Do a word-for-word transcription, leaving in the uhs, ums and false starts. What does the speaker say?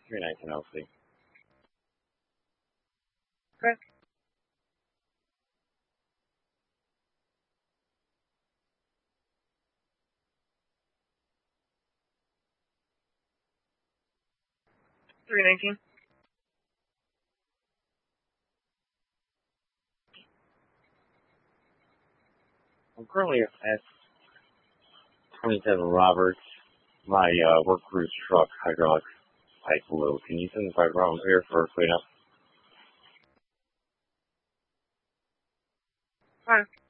three nineteen L C. Okay. three nineteen. I'm currently at twenty-seven Roberts. My uh, work crew's truck hydraulic pipe blew. Can you send the pipe around here for cleanup? Fine.